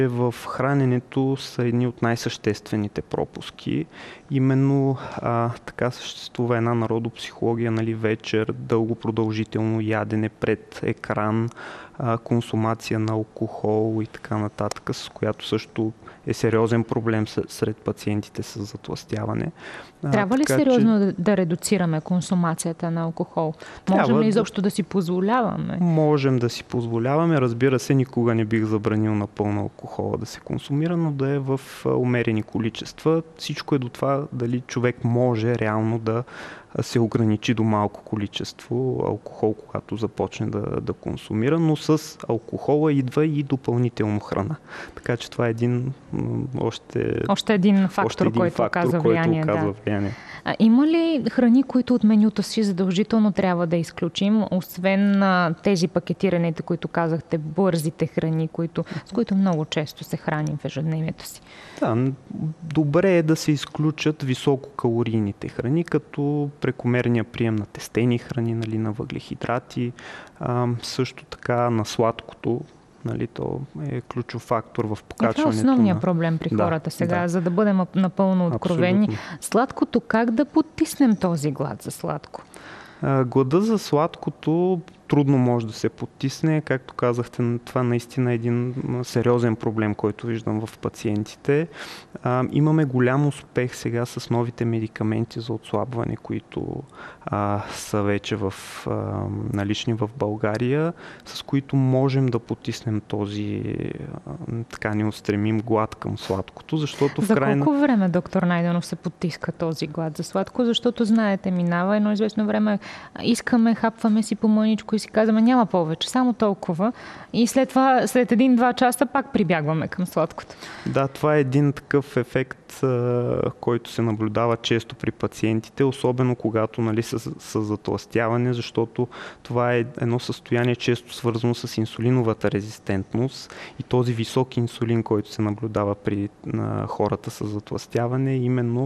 В храненето са едни от най-съществените пропуски. Именно така съществува една народопсихология, нали, вечер, дълго продължително ядене пред екран, консумация на алкохол и така нататък, с която също е сериозен проблем сред пациентите с затлъстяване. Трябва ли сериозно да редуцираме консумацията на алкохол? Можем ли изобщо да си позволяваме? Можем да си позволяваме. Разбира се, никога не бих забранил напълно алкохола да се консумира, но да е в умерени количества. Всичко е до това дали човек може реално да се ограничи до малко количество алкохол, когато започне да консумира, но с алкохола идва и допълнително храна. Така че това е още един фактор, който оказва влияние. влияние. Има ли храни, които от менюто си задължително трябва да изключим, освен тези пакетираните, които казахте, бързите храни, с които много често се храним в ежедневието си? Да, добре е да се изключат висококалорийните храни, като прекомерния прием на тестени храни, нали, на въглехидрати, също така на сладкото. Нали, то е ключов фактор в покачването. Това е основният проблем при хората сега, за да бъдем напълно откровени. Абсолютно. Сладкото, как да потиснем този глад за сладко? Глада за сладкото трудно може да се потисне. Както казахте, това наистина е един сериозен проблем, който виждам в пациентите. Имаме голям успех сега с новите медикаменти за отслабване, които са вече налични в България, с които можем да потиснем този така неустремим глад към сладкото, защото За колко време, доктор Найденов, се потиска този глад за сладко? Защото, знаете, минава едно известно време, искаме, хапваме си по мъничко и си казваме, няма повече, само толкова. И след това, след 1-2 часа пак прибягваме към сладкото. Да, това е един такъв ефект, който се наблюдава често при пациентите, особено когато, нали, с затлъстяване, защото това е едно състояние често свързано с инсулиновата резистентност и този висок инсулин, който се наблюдава при хората с затлъстяване, именно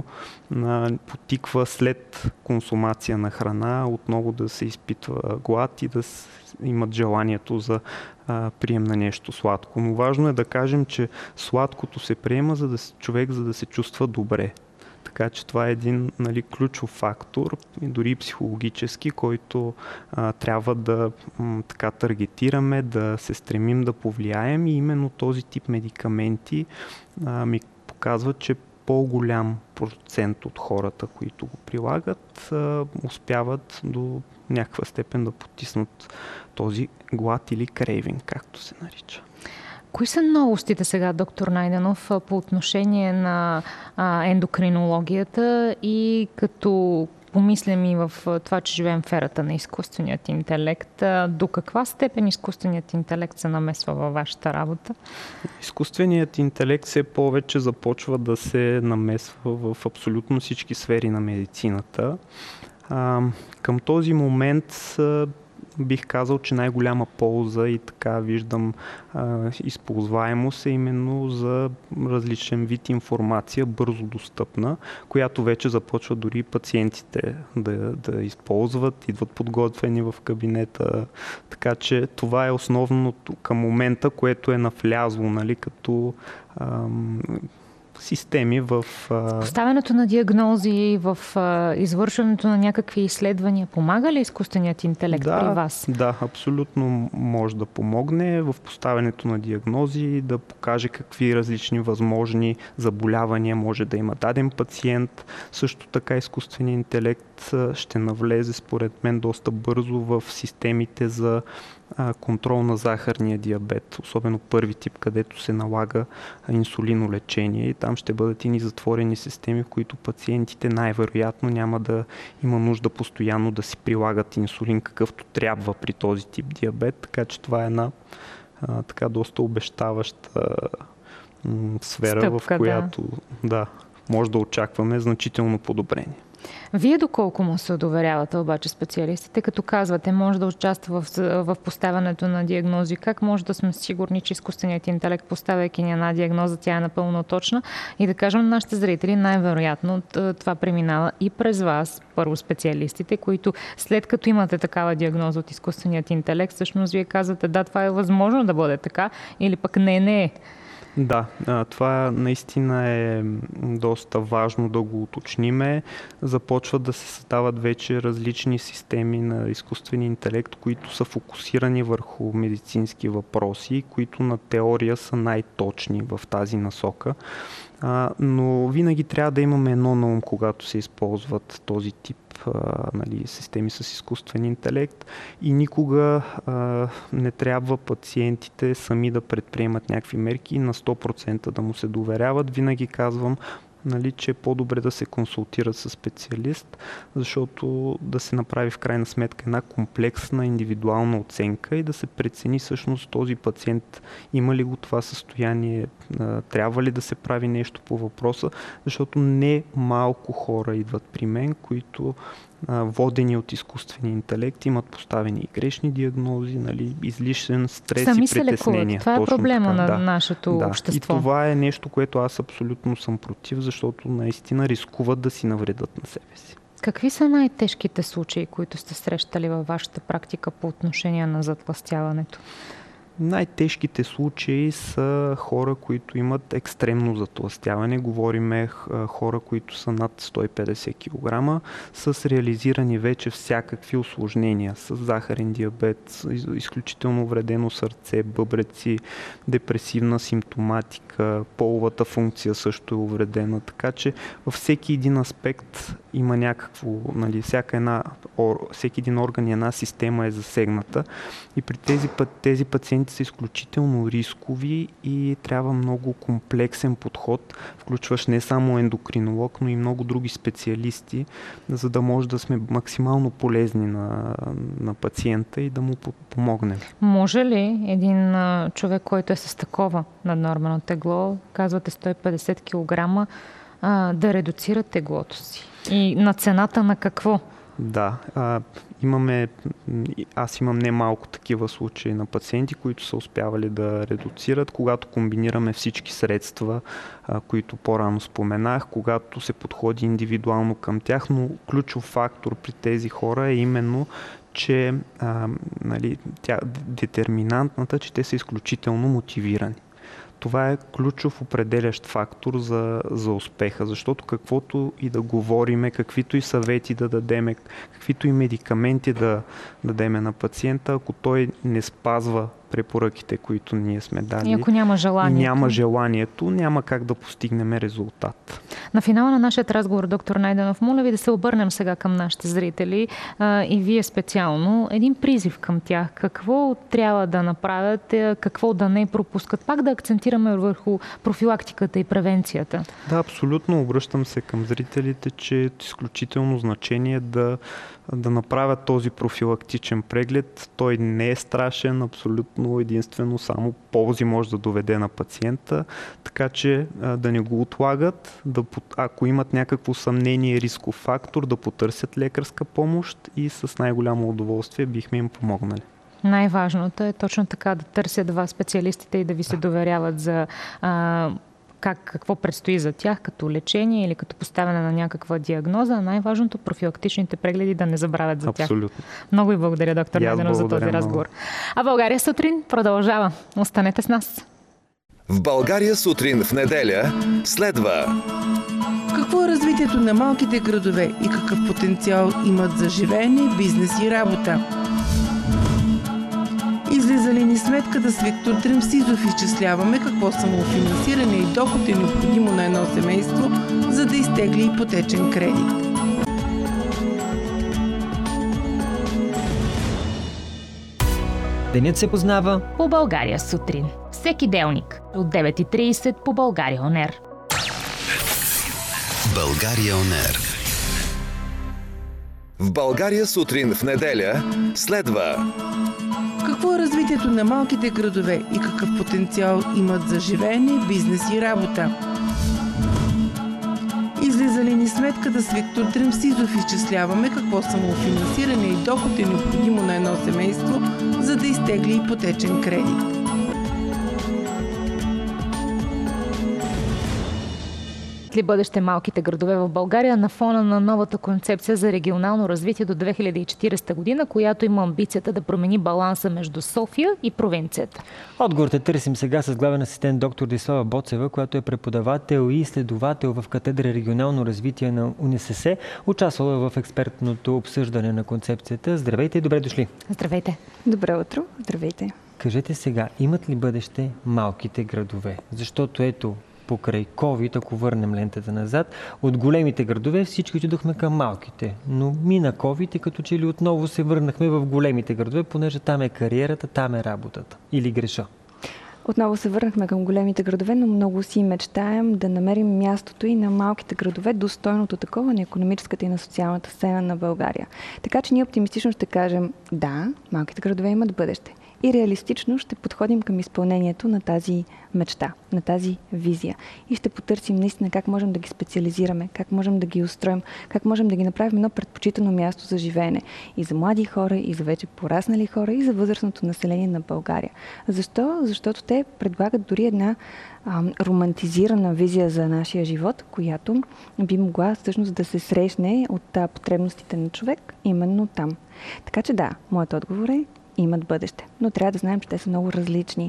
потиква след консумация на храна отново да се изпитва глад и да имат желанието за прием на нещо сладко. Но важно е да кажем, че сладкото се приема за да се чувства добре. Така че това е един, нали, ключов фактор, дори и психологически, който трябва да така таргетираме, да се стремим да повлияем, и именно този тип медикаменти ми показват, че по-голям процент от хората, които го прилагат, успяват до някаква степен да потиснат този глад или крейвинг, както се нарича. Кои са новостите сега, доктор Найденов, по отношение на ендокринологията и като помислям и в това, че живеем в ерата на изкуственият интелект, до каква степен изкуственият интелект се намесва във вашата работа? Изкуственият интелект все повече започва да се намесва в абсолютно всички сфери на медицината. Към този момент бих казал, че най-голяма полза и така виждам използваемост е именно за различен вид информация, бързо достъпна, която вече започва дори пациентите да използват, идват подготвени в кабинета. Така че това е основното към момента, което е навлязло, нали, като системи в поставянето на диагнози, в извършването на някакви изследвания. Помага ли изкуственият интелект при вас? Да, абсолютно може да помогне в поставянето на диагнози, да покаже какви различни възможни заболявания може да има даден пациент. Също така изкуственият интелект ще навлезе, според мен, доста бързо в системите за контрол на захарния диабет, особено първи тип, където се налага инсулинолечение, и там ще бъдат и затворени системи, в които пациентите най-вероятно няма да има нужда постоянно да си прилагат инсулин, какъвто трябва при този тип диабет, така че това е една така доста обещаваща сфера, стъпка, в която може да очакваме значително подобрение. Вие доколко му се доверявате обаче специалистите, като казвате, може да участва в поставянето на диагнози? Как може да сме сигурни, че изкуственият интелект, поставяйки ни една диагноза, тя е напълно точна? И да кажем на нашите зрители, най-вероятно това преминава и през вас, първо специалистите, които след като имате такава диагноза от изкуственият интелект, всъщност вие казвате, да, това е възможно да бъде така, или пък не е. Да, това наистина е доста важно да го уточниме. Започват да се създават вече различни системи на изкуствен интелект, които са фокусирани върху медицински въпроси, които на теория са най-точни в тази насока. Но винаги трябва да имаме едно на ум, когато се използват този тип системи с изкуствен интелект, и никога не трябва пациентите сами да предприемат някакви мерки и на 100% да му се доверяват. Винаги казвам, че е по-добре да се консултират с специалист, защото да се направи в крайна сметка една комплексна индивидуална оценка и да се прецени всъщност този пациент има ли го това състояние, трябва ли да се прави нещо по въпроса, защото не малко хора идват при мен, които водени от изкуствения интелект имат поставени и грешни диагнози, излишен стрес сами и притеснения. Това е проблема на нашето общество. И това е нещо, което аз абсолютно съм против, защото наистина рискуват да си навредят на себе си. Какви са най-тежките случаи, които сте срещали във вашата практика по отношение на затлъстяването? Най-тежките случаи са хора, които имат екстремно затлъстяване. Говориме хора, които са над 150 кг, с реализирани вече всякакви усложнения, с захарен диабет, изключително увредено сърце, бъбреци, депресивна симптоматика, половата функция също е увредена. Така че във всеки един аспект има някакво, всеки един орган и една система е засегната, и при тези пациенти са изключително рискови и трябва много комплексен подход, включващ не само ендокринолог, но и много други специалисти, за да може да сме максимално полезни на пациента и да му помогнем. Може ли един човек, който е с такова наднормено тегло, казвате 150 кг, да редуцира теглото си? И на цената на какво? Да, аз имам немалко такива случаи на пациенти, които са успявали да редуцират, когато комбинираме всички средства, които по-рано споменах, когато се подходи индивидуално към тях, но ключов фактор при тези хора е именно, че детерминантната, че те са изключително мотивирани. Това е ключов определящ фактор за успеха, защото каквото и да говориме, каквито и съвети да дадеме, каквито и медикаменти да дадеме на пациента, ако той не спазва препоръките, които ние сме дали, и ако няма желанието, няма как да постигнем резултат. На финала на нашия разговор, доктор Найденов, моля ви да се обърнем сега към нашите зрители и вие специално. Един призив към тях. Какво трябва да направят, какво да не пропускат? Пак да акцентираме върху профилактиката и превенцията. Да, абсолютно. Обръщам се към зрителите, че е изключително значение да направят този профилактичен преглед. Той не е страшен, абсолютно единствено само ползи може да доведе на пациента, така че да не го отлагат, ако имат някакво съмнение, рисков фактор, да потърсят лекарска помощ и с най-голямо удоволствие бихме им помогнали. Най-важното е точно така да търсят вас специалистите и да ви се доверяват за какво предстои за тях като лечение или като поставяне на някаква диагноза. Най-важното профилактичните прегледи да не забравят за тях. Абсолютно. Много ви благодаря, доктор Найденов, за този разговор. А България сутрин продължава. Останете с нас. В България сутрин в неделя следва. Какво е развитието на малките градове и какъв потенциал имат за живеене, бизнес и работа? Излиза ли ни сметката с Виктор Тремсизов? Изчисляваме какво самофинансиране и доход е необходимо на едно семейство, за да изтегли ипотечен кредит. Денят се познава по България сутрин. Всеки делник от 9:30 по България On Air. България On Air. В България сутрин в неделя следва. Какво е развитието на малките градове и какъв потенциал имат за живеене, бизнес и работа? Излиза ли ни сметката с Виктор Тремсизов? Изчисляваме какво самофинансиране и доход е необходимо на едно семейство, за да изтегли ипотечен кредит. Имат ли бъдеще малките градове в България на фона на новата концепция за регионално развитие до 2040 година, която има амбицията да промени баланса между София и провинцията? Отговорите търсим сега с главен асистент доктор Десислава Боцева, която е преподавател и изследовател в катедра регионално развитие на УНСС, участвала в експертното обсъждане на концепцията. Здравейте и добре дошли! Здравейте! Добро утро! Здравейте! Кажете сега, имат ли бъдеще малките градове? Защото ето, покрай COVID, ако върнем лентата назад, от големите градове всички отидохме към малките. Но мина COVID и като че ли отново се върнахме в големите градове, понеже там е кариерата, там е работата. Или греша? Отново се върнахме към големите градове, но много си мечтаем да намерим мястото и на малките градове, достойното такова на икономическата и на социалната сцена на България. Така че ние оптимистично ще кажем, да, малките градове имат бъдеще. И реалистично ще подходим към изпълнението на тази мечта, на тази визия. И ще потърсим наистина как можем да ги специализираме, как можем да ги устроим, как можем да ги направим едно предпочитано място за живеене. И за млади хора, и за вече пораснали хора, и за възрастното население на България. Защо? Защото те предлагат дори една романтизирана визия за нашия живот, която би могла всъщност да се срещне от потребностите на човек именно там. Така че да, моят отговор е: имат бъдеще. Но трябва да знаем, че те са много различни.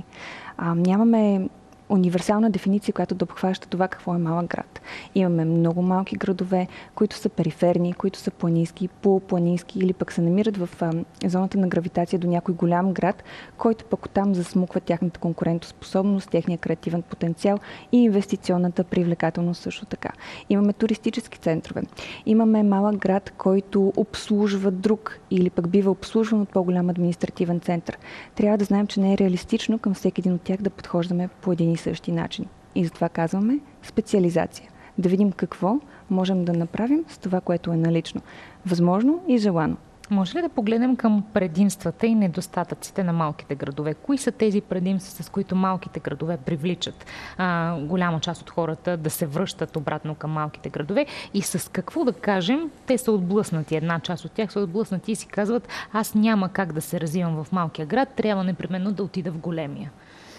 Нямаме универсална дефиниция, която да обхваща това какво е малък град. Имаме много малки градове, които са периферни, които са планински, полупланински или пък се намират в зоната на гравитация до някой голям град, който пък оттам засмуква тяхната конкурентоспособност, техния креативен потенциал и инвестиционната привлекателност също така. Имаме туристически центрове. Имаме малък град, който обслужва друг или пък бива обслужван от по-голям административен център. Трябва да знаем, че не е реалистично към всеки един от тях да подхождаме по един и същи начин. И затова казваме специализация. Да видим какво можем да направим с това, което е налично. Възможно и желано. Може ли да погледнем към предимствата и недостатъците на малките градове? Кои са тези предимства, с които малките градове привличат голяма част от хората да се връщат обратно към малките градове и с какво, да кажем, те са отблъснати? Една част от тях са отблъснати и си казват: аз няма как да се развивам в малкия град, трябва непременно да отида в големия.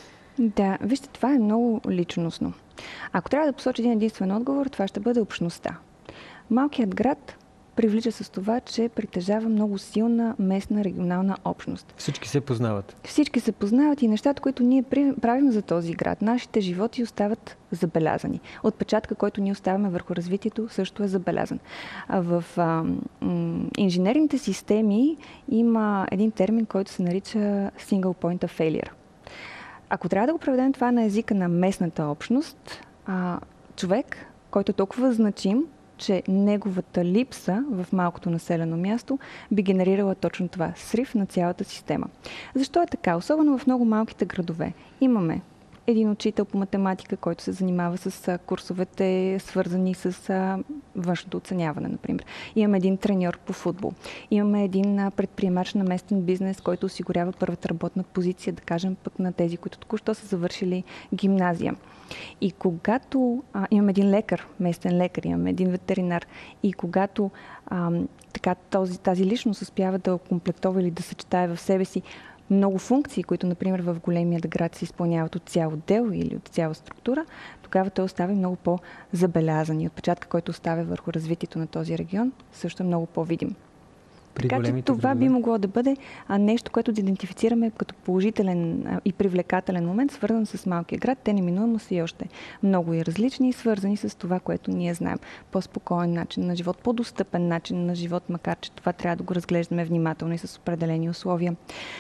Да, вижте, това е много личностно. Ако трябва да посоча един единствен отговор, това ще бъде общността. Малкият град привлича с това, че притежава много силна местна регионална общност. Всички се познават. Всички се познават и нещата, които ние правим за този град. Нашите животи остават забелязани. Отпечатка, който ние оставяме върху развитието, също е забелязан. В инженерните системи има един термин, който се нарича Single Point of Failure. Ако трябва да го преведем това на езика на местната общност, човек, който е толкова значим, че неговата липса в малкото населено място би генерирала точно това – срив на цялата система. Защо е така? Особено в много малките градове. Имаме един учител по математика, който се занимава с курсовете, свързани с външното оценяване, например. Имаме един треньор по футбол. Имаме един предприемач на местен бизнес, който осигурява първата работна позиция, да кажем, пък на тези, които току-що са завършили гимназия. И когато имаме един лекар, местен лекар, имаме един ветеринар, и когато тази личност успява да комплектова или да съчетае в себе си много функции, които, например, в големият град се изпълняват от цял отдел или от цяла структура, тогава той оставя много по-забелязан. И отпечатка, който оставя върху развитието на този регион, също е много по-видим. Така че това би могло да бъде нещо, което да идентифицираме като положителен и привлекателен момент, свързан с малкия град. Те неминуемо са и още много и различни, свързани с това, което ние знаем. По-спокоен начин на живот, по-достъпен начин на живот, макар че това трябва да го разглеждаме внимателно и с определени условия.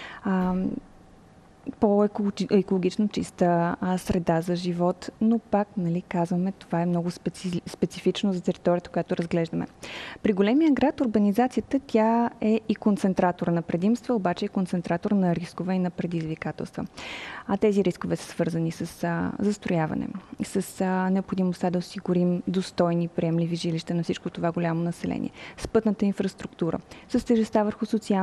По-екологично чиста среда за живот, но пак, казваме, това е много специфично за територията, която разглеждаме. При големия град урбанизацията, тя е и концентратор на предимства, обаче и концентратор на рискове и на предизвикателства. Тези рискове са свързани с застрояване, с необходимостта да осигурим достойни, приемливи жилища на всичко това голямо население, с пътната инфраструктура, с тежестта върху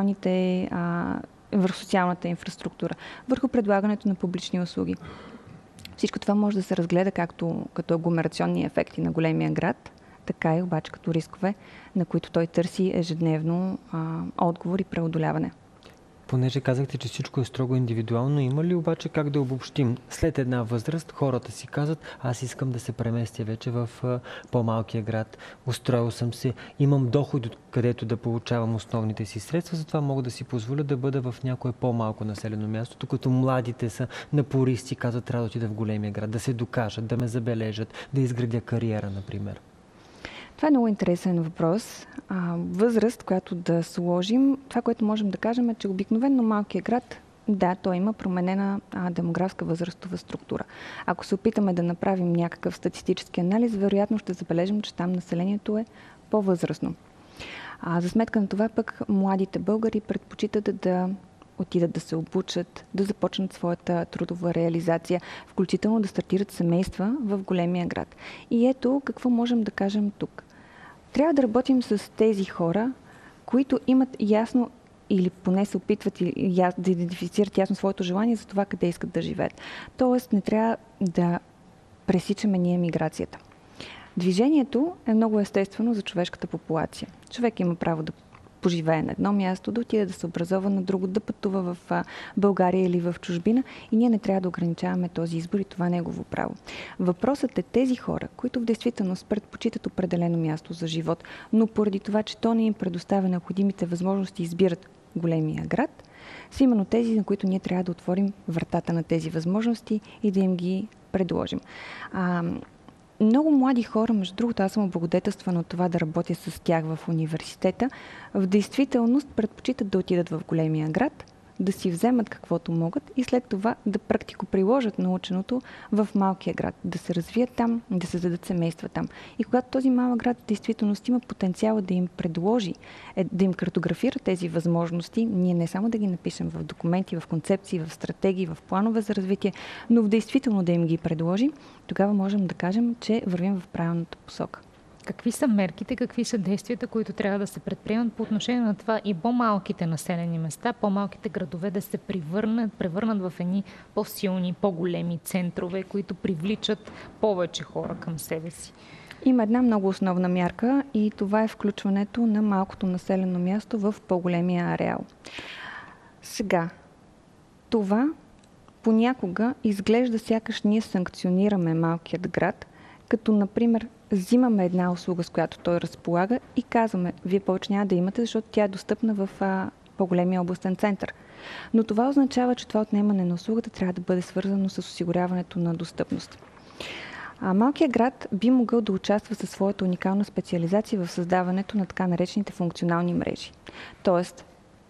социалната инфраструктура, върху предлагането на публични услуги. Всичко това може да се разгледа както като агломерационни ефекти на големия град, така и обаче като рискове, на които той търси ежедневно отговор и преодоляване. Понеже казахте, че всичко е строго индивидуално, има ли обаче как да обобщим? След една възраст хората си казват, аз искам да се преместя вече в по-малкия град, устроил съм се, имам доход, където да получавам основните си средства, затова мога да си позволя да бъда в някое по-малко населено място, докато младите са напористи, казват, трябва да отида в големия град, да се докажат, да ме забележат, да изградя кариера, например. Това е много интересен въпрос. Възраст, която да сложим, това, което можем да кажем е, че обикновено малкият град, да, той има променена демографска възрастова структура. Ако се опитаме да направим някакъв статистически анализ, вероятно ще забележим, че там населението е по-възрастно. За сметка на това пък младите българи предпочитат да отидат да се обучат, да започнат своята трудова реализация, включително да стартират семейства в големия град. И ето какво можем да кажем тук. Трябва да работим с тези хора, които имат ясно или поне се опитват да идентифицират ясно своето желание за това къде искат да живеят. Тоест не трябва да пресичаме ние миграцията. Движението е много естествено за човешката популация. Човек има право да поживее на едно място, да отиде да се образова на друго, да пътува в България или в чужбина и ние не трябва да ограничаваме този избор и това е негово право. Въпросът е тези хора, които в действителност предпочитат определено място за живот, но поради това, че то не им предоставя необходимите възможности, избират големия град, са именно тези, на които ние трябва да отворим вратата на тези възможности и да им ги предложим. Много млади хора, между другото, аз съм облагодетелствана от това да работя с тях в университета, в действителност предпочитат да отидат в големия град, да си вземат каквото могат и след това да практико-приложат наученото в малкия град, да се развият там, да се създадат семейства там. И когато този малък град в действителност има потенциала да им предложи, да им картографира тези възможности, ние не само да ги напишем в документи, в концепции, в стратегии, в планове за развитие, но в действително да им ги предложи, тогава можем да кажем, че вървим в правилната посока. Какви са мерките, какви са действията, които трябва да се предприемат по отношение на това и по-малките населени места, по-малките градове да се превърнат в едни по-силни, по-големи центрове, които привличат повече хора към себе си? Има една много основна мярка и това е включването на малкото населено място в по-големия ареал. Сега, това понякога изглежда сякаш ние санкционираме малкият град, като, например, взимаме една услуга, с която той разполага и казваме, вие повече няма да имате, защото тя е достъпна в по-големия областен център. Но това означава, че това отнемане на услугата трябва да бъде свързано с осигуряването на достъпност. Малкият град би могъл да участва със своята уникална специализация в създаването на така наречените функционални мрежи. Тоест,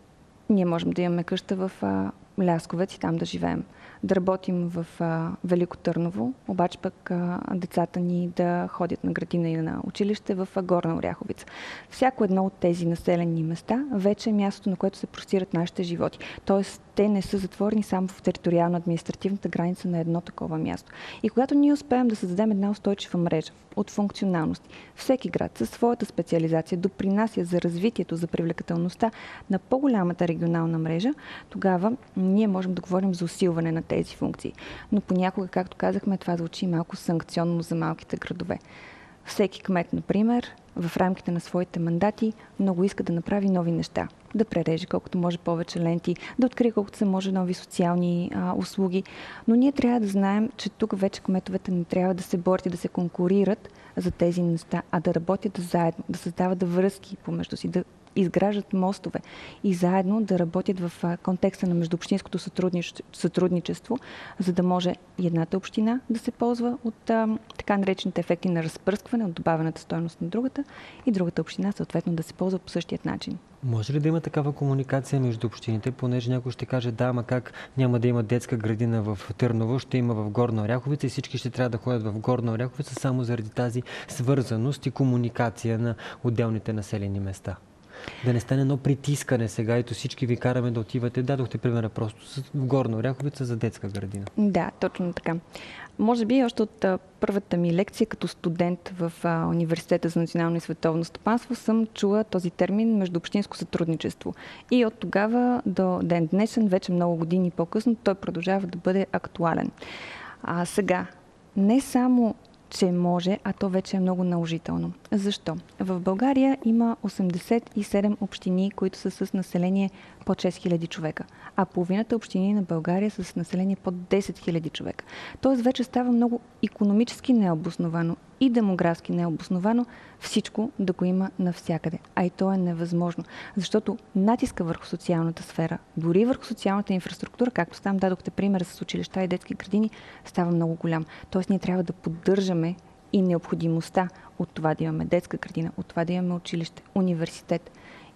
ние можем да имаме къща в Лясковец и там да живеем. Да работим в Велико Търново, обаче пък децата ни да ходят на градина и на училище в Горна Оряховица. Всяко едно от тези населени места вече е мястото, на което се простират нашите животи. Тоест, те не са затворени само в териториално-административната граница на едно такова място. И когато ние успеем да създадем една устойчива мрежа от функционалности, всеки град със своята специализация допринася за развитието, за привлекателността на по-голямата регионална мрежа, тогава ние можем да говорим за усилване на тези функции. Но понякога, както казахме, това звучи малко санкционно за малките градове. Всеки кмет, например, в рамките на своите мандати много иска да направи нови неща. Да пререже колкото може повече ленти, да открие колкото се може нови социални услуги. Но ние трябва да знаем, че тук вече кметовете не трябва да се борят и да се конкурират за тези неща, а да работят заедно, да създават връзки помежду си, да изграждат мостове и заедно да работят в контекста на междуобщинското сътрудничество, за да може и едната община да се ползва от така наречените ефекти на разпръскване, от добавената стойност на другата и другата община съответно да се ползва по същият начин. Може ли да има такава комуникация между общините, понеже някой ще каже, да, ама как няма да има детска градина в Търново, ще има в Горна Оряховица и всички ще трябва да ходят в Горна Оряховица само заради тази свързаност и комуникация на отделните населени места? Да не стане едно притискане сега, ето всички ви караме да отивате. Дадохте примера просто в Горна Оряховица за детска градина. Да, точно така. Може би още от първата ми лекция като студент в Университета за национално и световно стопанство съм чула този термин междуобщинско сътрудничество. И от тогава до ден днешен, вече много години по-късно, той продължава да бъде актуален. Сега, не само че може, а то вече е много наложително. Защо? В България има 87 общини, които са с население под 6000 човека, а половината общини на България са с население под 10 000 човека. Тоест вече става много икономически необосновано и демографски необосновано всичко да го има навсякъде. А и то е невъзможно, защото натиска върху социалната сфера, дори върху социалната инфраструктура, както там дадохте пример с училища и детски градини, става много голям. Тоест ние трябва да поддържаме и необходимостта от това да имаме детска градина, от това да имаме училище, университет,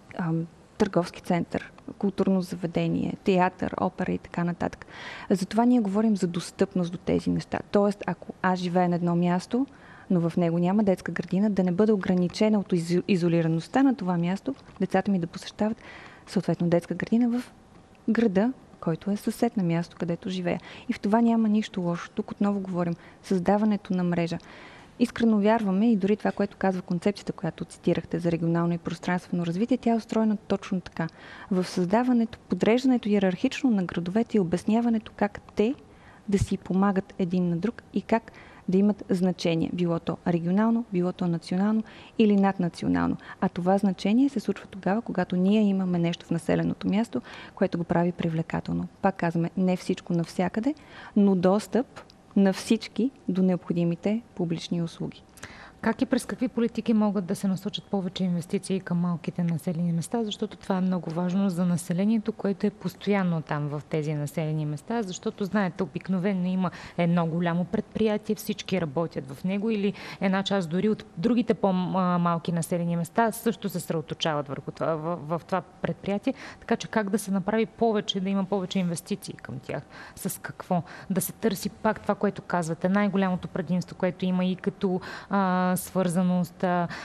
търговски център, културно заведение, театър, опера и така нататък. Затова ние говорим за достъпност до тези неща. Тоест, ако аз живея на едно място, но в него няма детска градина, да не бъда ограничена от изолираността на това място, децата ми да посещават съответно детска градина в града, който е съсед на място, където живея. И в това няма нищо лошо. Тук отново говорим създаването на мрежа. Искрено вярваме и дори това, което казва концепцията, която цитирахте за регионално и пространствено развитие, тя е устроена точно така. В създаването, подреждането иерархично на градовете и обясняването как те да си помагат един на друг и как да имат значение, било то регионално, било то национално или наднационално. А това значение се случва тогава, когато ние имаме нещо в населеното място, което го прави привлекателно. Пак казваме, не всичко навсякъде, но достъп на всички до необходимите публични услуги. Как и през какви политики могат да се насочат повече инвестиции към малките населени места, защото това е много важно за населението, което е постоянно там в тези населени места, защото знаете, обикновено има едно голямо предприятие, всички работят в него или една част дори от другите по-малки населени места също се съсредоточават върху това, в това предприятие, така че как да се направи повече, да има повече инвестиции към тях, с какво? Да се търси пак това, което казвате, най-голямото предимство, което има и като свързаност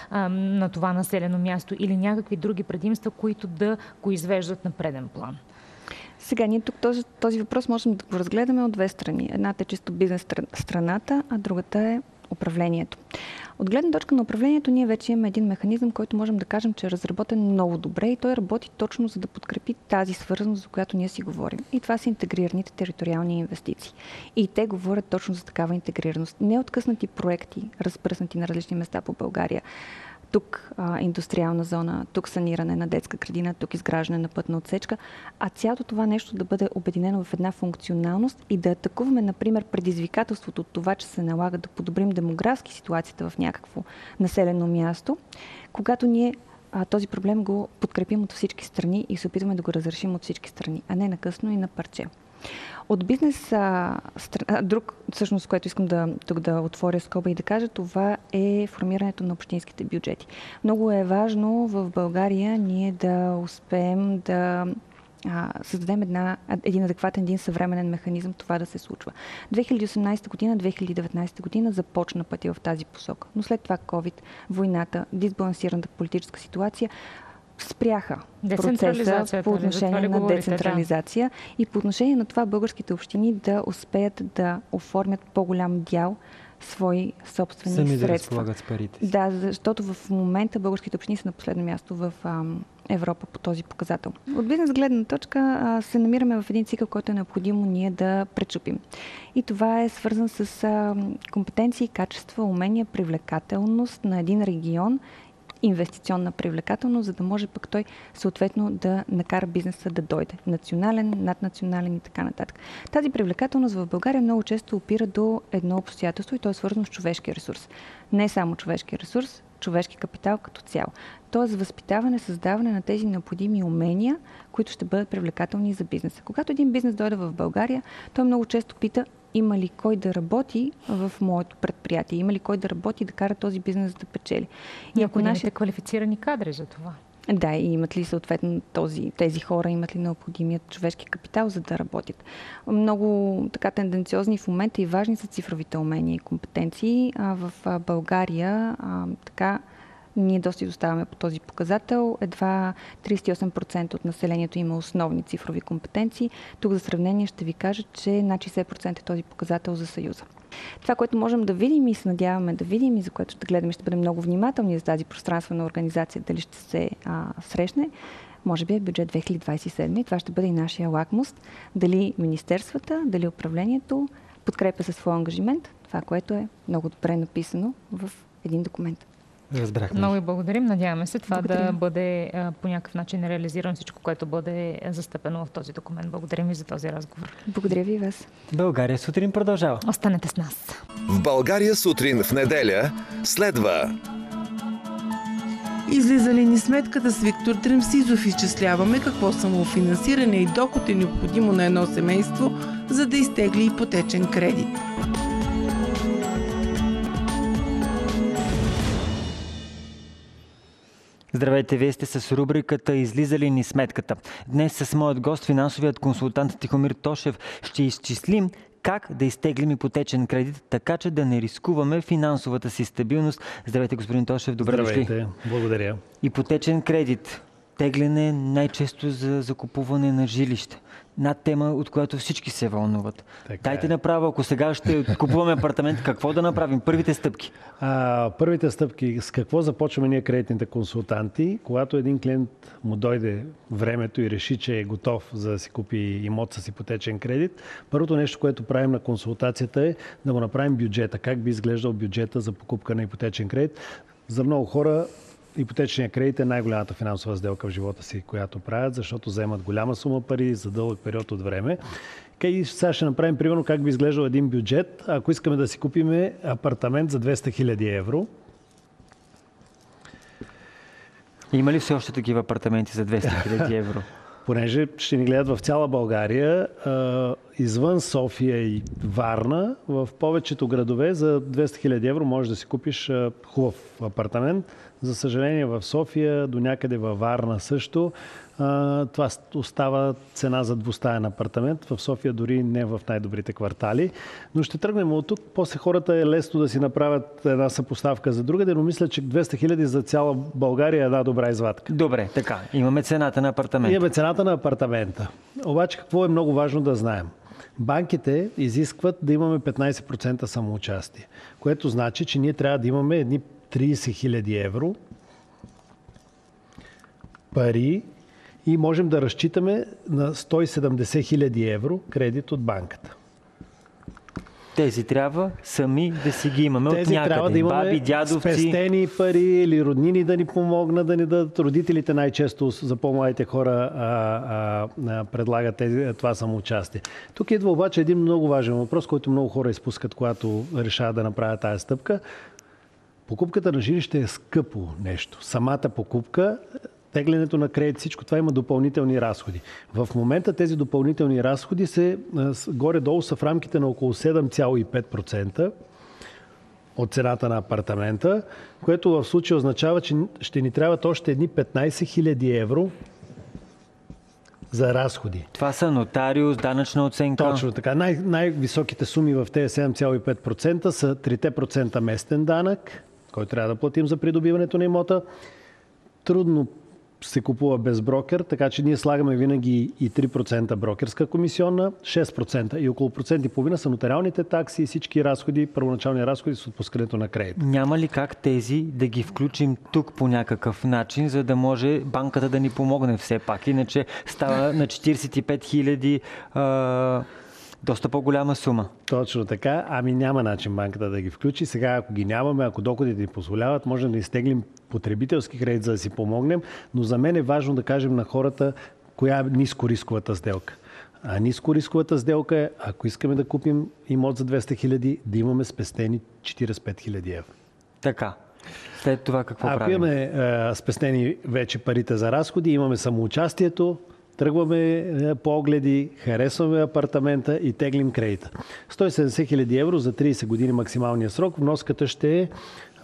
на това населено място или някакви други предимства, които да го извеждат на преден план. Сега, ние тук този въпрос можем да го разгледаме от две страни. Едната е чисто бизнес страната, а другата е управлението. От гледна точка на управлението ние вече имаме един механизъм, който можем да кажем, че е разработен много добре и той работи точно за да подкрепи тази свързаност, за която ние си говорим. И това са интегрираните териториални инвестиции. И те говорят точно за такава интегрираност. Неоткъснати проекти, разпръснати на различни места по България. Тук индустриална зона, тук саниране на детска градина, тук изграждане на пътна отсечка, а цялото това нещо да бъде обединено в една функционалност и да атакуваме, например, предизвикателството от това, че се налага да подобрим демографски ситуацията в някакво населено място, когато ние този проблем го подкрепим от всички страни и се опитваме да го разрешим от всички страни, а не накъсно и на парче. От бизнес, друг, всъщност, което искам тук да отворя скоба и да кажа, това е формирането на общинските бюджети. Много е важно в България ние да успеем да създадем един адекватен, един съвременен механизъм това да се случва. 2018 година, 2019 година започна пътя в тази посока. Но след това COVID, войната, дисбалансираната политическа ситуация спряха процеса по отношение на децентрализация и по отношение на това българските общини да успеят да оформят по-голям дял свои собствени средства. Сами да разполагат с парите си. Да, защото в момента българските общини са на последно място в Европа по този показател. От бизнес гледна точка се намираме в един цикъл, който е необходимо ние да пречупим. И това е свързан с компетенции, качества, умения, привлекателност на един регион, инвестиционна привлекателност, за да може пък той съответно да накара бизнеса да дойде. Национален, наднационален и така нататък. Тази привлекателност в България много често опира до едно обстоятелство и то е свързано с човешкия ресурс. Не само човешкия ресурс, човешки капитал като цяло. Тоест възпитаване, създаване на тези необходими умения, които ще бъдат привлекателни за бизнеса. Когато един бизнес дойде в България, той много често пита: има ли кой да работи в моето предприятие? Има ли кой да работи да кара този бизнес да печели? И ако нашите квалифицирани кадри за това. Да, и имат ли съответно тези хора, имат ли необходимият човешки капитал, за да работят. Много така тенденциозни в момента и важни са цифровите умения и компетенции. В България така ние доста изоставаме по този показател. Едва 38% от населението има основни цифрови компетенции. Тук за сравнение ще ви кажа, че над 60% е този показател за Съюза. Това, което можем да видим и се надяваме да видим и за което ще гледаме, ще бъдем много внимателни за тази пространствена организация, дали ще се срещне, може би е бюджет 2027 и това ще бъде и нашия лакмус. Дали министерствата, дали управлението подкрепя със своя ангажимент това, което е много добре написано в един документ. Разбрахме. Много ви благодарим. Надяваме се това да бъде по някакъв начин реализирано, всичко, което бъде застъпено в този документ. Благодарим ви за този разговор. Благодаря ви и вас. България сутрин продължава. Останете с нас. В България сутрин в неделя следва Излиза ли ни сметката с Виктор Тремсизов? Изчисляваме какво самофинансиране и доход е необходимо на едно семейство, за да изтегли ипотечен кредит. Здравейте, вие сте с рубриката "Излиза ли ни сметката?" Днес с моят гост, финансовият консултант Тихомир Тошев, ще изчислим как да изтеглим ипотечен кредит, така че да не рискуваме финансовата си стабилност. Здравейте, господин Тошев, добре дошли. Здравейте, благодаря. Ипотечен кредит. Тегляне най-често за закупуване на жилище. Една тема, от която всички се вълнуват. Дайте направо, ако сега ще купуваме апартамент, какво да направим? Първите стъпки. Първите стъпки, с какво започваме ние кредитните консултанти? Когато един клиент му дойде времето и реши, че е готов за да си купи имот с ипотечен кредит, първото нещо, което правим на консултацията е да му направим бюджета. Как би изглеждал бюджета за покупка на ипотечен кредит? За много хора ипотечният кредит е най-голямата финансова сделка в живота си, която правят, защото вземат голяма сума пари за дълъг период от време. И сега ще направим примерно как би изглеждал един бюджет, ако искаме да си купим апартамент за 200 000 евро. Има ли все още такива апартаменти за 200 000 евро? Понеже ще ни гледат в цяла България, извън София и Варна, в повечето градове за 200 000 евро можеш да си купиш хубав апартамент. За съжаление в София, до някъде във Варна също, това остава цена за двустаен апартамент. В София дори не в най-добрите квартали. Но ще тръгнем от тук. После хората е лесно да си направят една съпоставка за другаде, но мисля, че 200 000 за цяла България е една добра извадка. Добре, така. Имаме цената на апартамента. Имаме цената на апартамента. Обаче какво е много важно да знаем? Банките изискват да имаме 15% самоучастие, което значи, че ние трябва да имаме едни 30 000 евро пари и можем да разчитаме на 170 000 евро кредит от банката. Тези трябва сами да си ги имаме от някъде. Трябва да имаме баби, дядовци. спестени пари или роднини да ни помогнат, да ни дадат. Родителите най-често за по-младите хора предлагат това самоучастие. Тук идва обаче един много важен въпрос, който много хора изпускат, когато решават да направят тази стъпка. Покупката на жилище е скъпо нещо. Самата покупка, теглянето на кредит, всичко това има допълнителни разходи. В момента тези допълнителни разходи горе-долу са в рамките на около 7,5% от цената на апартамента, което в случая означава, че ще ни трябват още едни 15 000 евро за разходи. Това са нотариус, данъчна оценка. Точно така. Най-високите суми в тези 7,5% са 3% местен данък, който трябва да платим за придобиването на имота. Трудно се купува без брокер, така че ние слагаме винаги и 3% брокерска комисионна, 6% и около 1,5% са нотариалните такси и всички разходи, първоначални разходи с отпускането на кредит. Няма ли как тези да ги включим тук по някакъв начин, за да може банката да ни помогне все пак? Иначе става на 45 000 доста по-голяма сума. Точно така. Няма начин банката да ги включи. Сега, ако ги нямаме, ако доходите ни позволяват, можем да изтеглим потребителски кредит, за да си помогнем. Но за мен е важно да кажем на хората, коя е нискорисковата сделка. А нискорисковата сделка е, ако искаме да купим имот за 200 000, да имаме спестени 45 000 евро. Така. След това какво правим? Ако имаме спестени вече парите за разходи, имаме самоучастието, тръгваме по огледи, харесваме апартамента и теглим кредита. 170 000 евро за 30 години максималния срок. Вноската ще е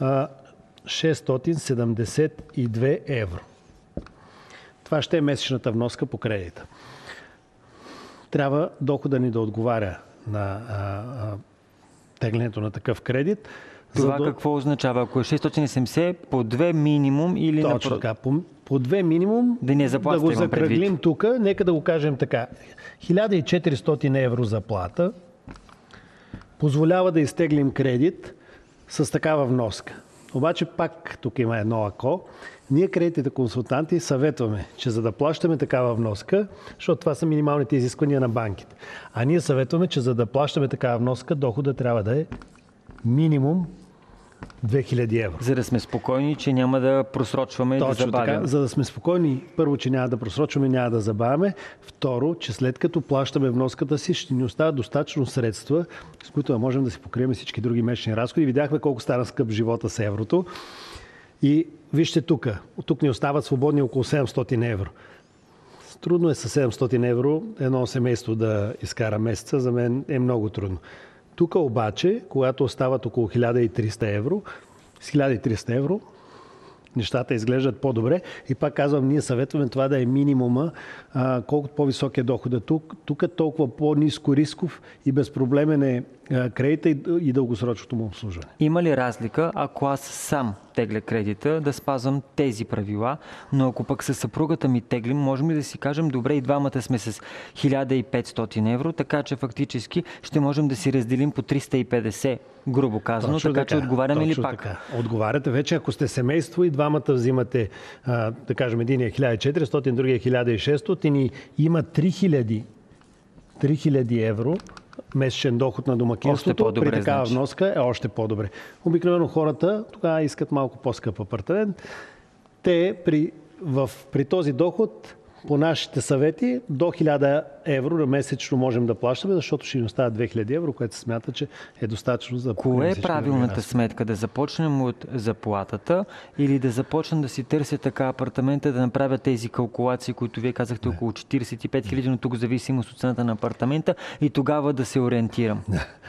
672 евро. Това ще е месечната вноска по кредита. Трябва дохода ни да отговаря на теглянето на такъв кредит. Това какво означава? Ако е 670, по 2 минимум или... Точно така. По 2 минимум да го закръглим тук. Нека да го кажем така. 1400 евро заплата позволява да изтеглим кредит с такава вноска. Обаче пак тук има едно ако. Ние кредитните консултанти съветваме, че за да плащаме такава вноска, защото това са минималните изисквания на банките, а ние съветваме, че за да плащаме такава вноска, дохода трябва да е минимум 2000 евро. За да сме спокойни, че няма да просрочваме и да забавяме. Така, за да сме спокойни, първо, че няма да просрочваме, няма да забавяме. Второ, че след като плащаме вноската си, ще ни остават достатъчно средства, с които да можем да си покрием всички други месечни разходи. Видяхме колко стана скъп живота с еврото. И вижте тук. Тук ни остават свободни около 700 евро. Трудно е с 700 евро едно семейство да изкара месеца. За мен е много трудно. Тук обаче, когато остават около 1300 евро, с 1300 евро нещата изглеждат по-добре. И пак казвам, ние съветваме това да е минимума, колкото по-висок е дохода. Тук е толкова по-ниско рисков и безпроблемен е кредита и дългосрочното му обслужване. Има ли разлика, ако аз сам тегля кредита, да спазвам тези правила, но ако пък със съпругата ми теглим, можем ли да си кажем, добре, и двамата сме с 1500 евро, така че фактически ще можем да си разделим по 350, грубо казано, точно така че отговаряме ли пак? Така. Отговаряте вече, ако сте семейство и двамата взимате, да кажем, един е 1400, другия е 1600 и има 3000 евро месечен доход на домакинството, при такава вноска е още по-добре. Обикновено хората тогава искат малко по-скъп апартамент. Те при този доход, по нашите съвети, до 1000 евро на месечно можем да плащаме, защото ще ни остават 2000 евро, което се смята, че е достатъчно за... Кое е правилната сметка? Да започнем от заплатата или да започнем да си търся така апартамента, да направя тези калкулации, които вие казахте около 45 000, но тук зависимост от цената на апартамента и тогава да се ориентирам?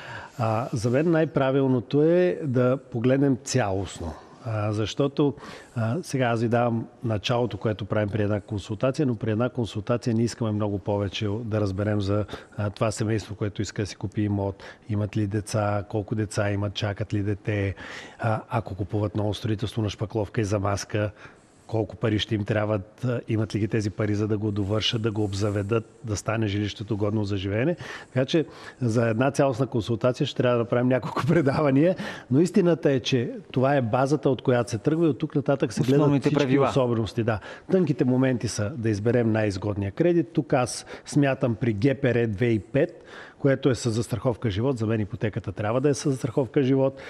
За мен най-правилното е да погледнем цялостно. Защото сега аз ви давам началото, което правим при една консултация, но при една консултация не искаме много повече да разберем за това семейство, което иска да си купи имот, имат ли деца, колко деца имат, чакат ли дете, ако купуват ново строителство на шпакловка и замазка, колко пари ще им трябват, имат ли ги тези пари, за да го довършат, да го обзаведат, да стане жилището годно за живеене. Така че за една цялостна консултация ще трябва да направим няколко предавания, но истината е, че това е базата, от която се тръгва и от тук нататък се гледат всички особености. Да. Тънките моменти са да изберем най-изгодния кредит. Тук аз смятам при ГПР 2,5, което е със застраховка живот. За мен ипотеката трябва да е със застраховка живот.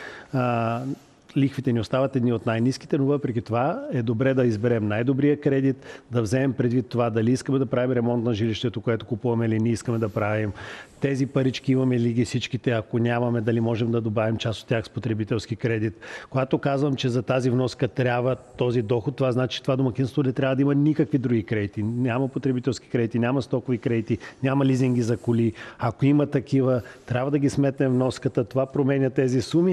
Лихвите ни остават едни от най-ниските, но въпреки това е добре да изберем най-добрия кредит, да вземем предвид това дали искаме да правим ремонт на жилището, което купуваме или не искаме да правим. Тези парички имаме ли ги всичките, ако нямаме, дали можем да добавим част от тях с потребителски кредит. Когато казвам, че за тази вноска трябва този доход, това значи, че това домакинство не трябва да има никакви други кредити. Няма потребителски кредити, няма стокови кредити, няма лизинги за коли. Ако има такива, трябва да ги сметнем вноската. Това променя тези суми.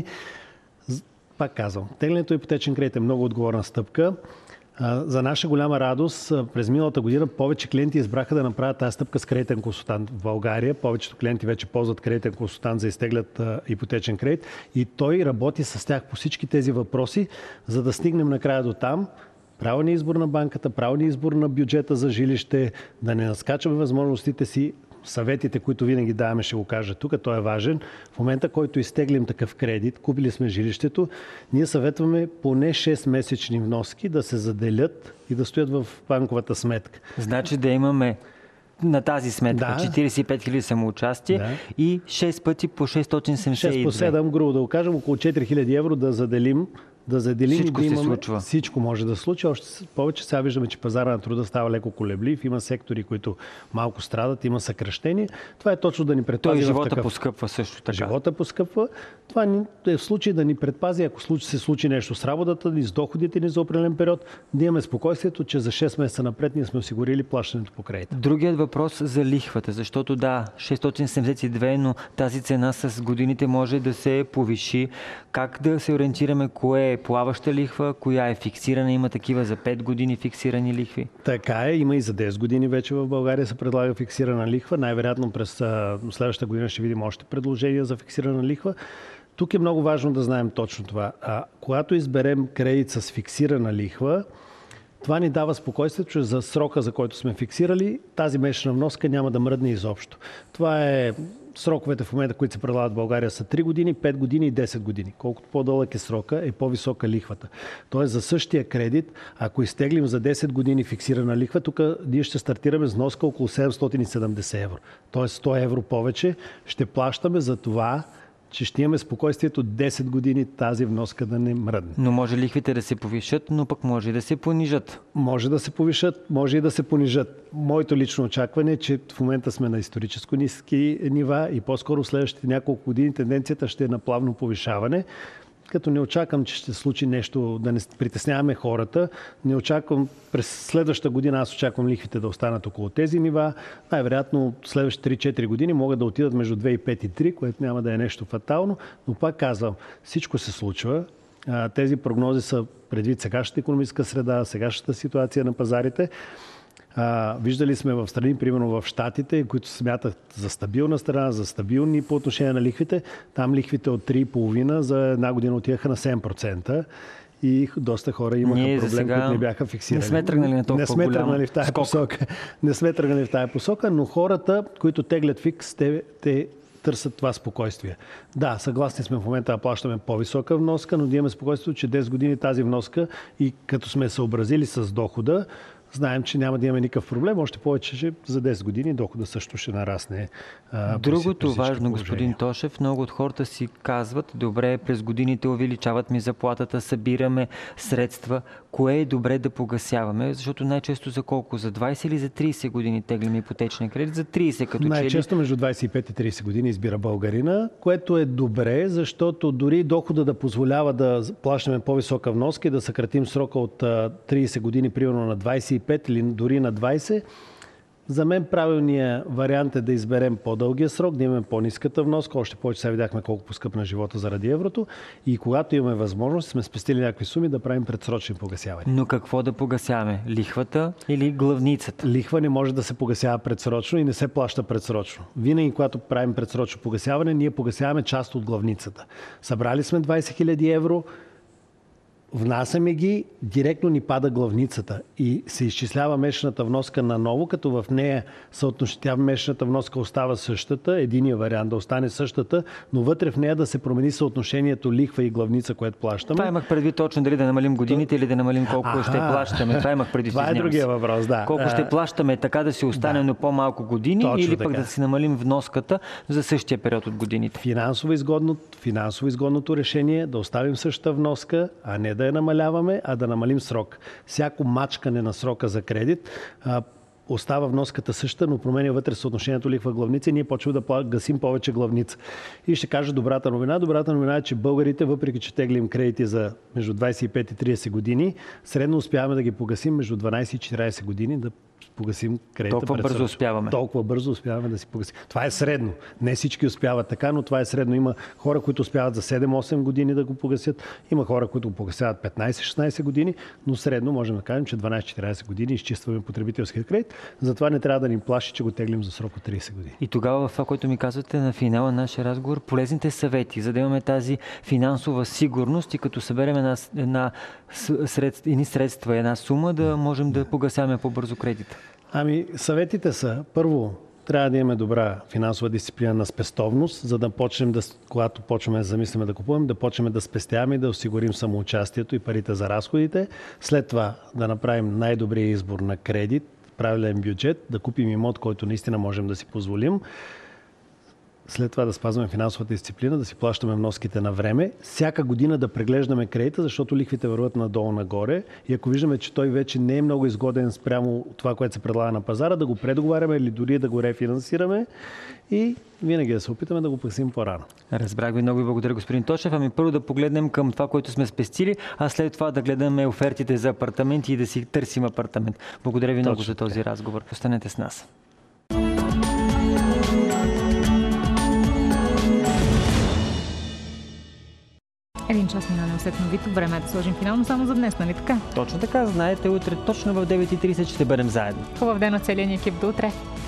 Пак казвам, теглянето ипотечен кредит е много отговорна стъпка. За наша голяма радост, през миналата година повече клиенти избраха да направят тази стъпка с кредитен консултант в България. Повечето клиенти вече ползват кредитен консултант за изтеглят ипотечен кредит и той работи с тях по всички тези въпроси, за да стигнем накрая до там. Правилния избор на банката, правилния избор на бюджета за жилище, да не наскачаме възможностите си. Съветите, които винаги даваме, ще го кажа тук, той е важен. В момента, който изтеглим такъв кредит, купили сме жилището, ние съветваме поне 6-месечни вноски да се заделят и да стоят в банковата сметка. Значи да имаме на тази сметка 45 000 самоучастие и 6 пъти по 672. 6 по 7, грубо да го кажем, около 4000 евро да заделим. Всичко се случва. Всичко може да случи. Още повече сега виждаме, че пазара на труда става леко колеблив. Има сектори, които малко страдат, има съкращение. Това е точно да ни предпази. Живота поскъпва също така. Живота поскъпва. Това е в случай да ни предпази, ако се случи нещо с работата ни, с доходите ни за определен период, да имаме спокойствието, че за 6 месеца напред ние сме осигурили плащането по кредита. Другият въпрос за лихвата, защото 672, но тази цена с годините може да се повиши. Как да се ориентираме кое е плаваща лихва, коя е фиксирана? Има такива за 5 години фиксирани лихви? Така е, има и за 10 години вече в България се предлага фиксирана лихва. Най-вероятно през следващата година ще видим още предложения за фиксирана лихва. Тук е много важно да знаем точно това. Когато изберем кредит с фиксирана лихва, това ни дава спокойствие, че за срока, за който сме фиксирали, тази месечна вноска няма да мръдне изобщо. Това е сроковете в момента, които се предлагат в България, са 3 години, 5 години и 10 години. Колкото по-дълъг е срока, е по-висока лихвата. Тоест за същия кредит, ако изтеглим за 10 години фиксирана лихва, тук ние ще стартираме с вноска около 770 евро. Тоест 100 евро повече ще плащаме за това че ще имаме спокойствието 10 години тази вноска да не мръдне. Но може лихвите да се повишат, но пък може и да се понижат. Може да се повишат, може и да се понижат. Моето лично очакване е, че в момента сме на исторически ниски нива и по-скоро следващите няколко години тенденцията ще е на плавно повишаване. Като не очаквам, че ще случи нещо, да не притесняваме хората, не очаквам през следващата година, аз очаквам лихвите да останат около тези нива. Най-вероятно следващите 3-4 години могат да отидат между 2,5 и 3, което няма да е нещо фатално, но пак казвам, всичко се случва. Тези прогнози са предвид сегашната икономическа среда, сегашната ситуация на пазарите. Виждали сме в страни, примерно в Щатите, които се смятат за стабилна страна, за стабилни по отношение на лихвите. Там лихвите от 3,5 за една година отиваха на 7%. И доста хора имаха проблем, които не бяха фиксирани. Не сме тръгнали на толкова голям тръгнали в тази посока. Не сме тръгнали в тази посока, но хората, които теглят фикс, те търсят това спокойствие. Да, съгласни сме в момента да плащаме по-висока вноска, но да имаме спокойствието, че 10 години тази вноска и като сме съобразили с дохода, знаем, че няма да имаме никакъв проблем, още повече, че за 10 години дохода също ще нарасне. Другото важно, господин Тошев, много от хората си казват, добре, през годините увеличават ми заплатата, събираме средства. Кое е добре да погасяваме? Защото най-често за колко? За 20 или за 30 години теглим ипотечния кредит? За 30 като най-често между 25 и 30 години избира българина, което е добре, защото дори дохода да позволява да плащаме по-висока вноска и да съкратим срока от 30 години, примерно на 25 или дори на 20, за мен правилният вариант е да изберем по-дългия срок, да имаме по-ниската вноска. Още повече сега видяхме колко поскъп на живота заради еврото. И когато имаме възможност, сме спестили някакви суми да правим предсрочни погасявания. Но какво да погасяваме? Лихвата или главницата? Лихва не може да се погасява предсрочно и не се плаща предсрочно. Винаги, когато правим предсрочно погасяване, ние погасяваме част от главницата. Събрали сме 20 000 евро, внасяме ги, директно ни пада главницата и се изчислява месечната вноска наново, като в нея месечната вноска остава същата, единия вариант да остане същата, но вътре в нея да се промени съотношението лихва и главница, което плащаме. Това имах предвид точно дали да намалим годините или да намалим колко ще плащаме. Това имах предвид. Това е другия въпрос, да. Колко ще плащаме така да си остане, но по-малко години, точно или пък да си намалим вноската за същия период от годините. Финансово изгодното решение е да оставим същата вноска, а не да я намаляваме, а да намалим срок. Всяко мачкане на срока за кредит остава вноската съща, но променя вътре съотношението лихва-главница и ние почваме да гасим повече главница. И ще кажа добрата новина. Добрата новина е, че българите, въпреки че теглим кредити за между 25 и 30 години, средно успяваме да ги погасим между 12 и 40 години, да погасим кредита. Толкова бързо успяваме да си погасим. Това е средно. Не всички успяват така, но това е средно. Има хора, които успяват за 7-8 години да го погасят. Има хора, които го погасяват 15-16 години, но средно можем да кажем, че 12-14 години изчистваме потребителския кредит. Затова не трябва да ни плаши, че го теглим за срок от 30 години. И тогава в това, което ми казвате на финала на нашия разговор, полезните съвети, за да имаме тази финансова сигурност и като съберем едни средства, една сума, да можем да погасяваме по-бързо кредита. Съветите са, първо, трябва да имаме добра финансова дисциплина на спестовност, за да почнем когато почваме да замислиме да купуваме, да почнем да спестяваме и да осигурим самоучастието и парите за разходите. След това да направим най-добрия избор на кредит, правилен бюджет, да купим имот, който наистина можем да си позволим. След това да спазваме финансовата дисциплина, да си плащаме вноските на време. Всяка година да преглеждаме кредита, защото лихвите върват надолу-нагоре. И ако виждаме, че той вече не е много изгоден спрямо това, което се предлага на пазара, да го предоговаряме или дори да го рефинансираме и винаги да се опитаме да го погасим по-рано. Разбрах ви, много ви благодаря, господин Тошев. Първо да погледнем към това, което сме спестили, а след това да гледаме офертите за апартаменти и да си търсим апартамент. Благодаря ви много за този разговор. Останете с нас. Един час мина неусетно Вито. Време е да сложим финално само за днес, нали така? Точно така. Знаете, утре точно в 9:30 ще бъдем заедно. Хубав ден от целия ни екип. До утре!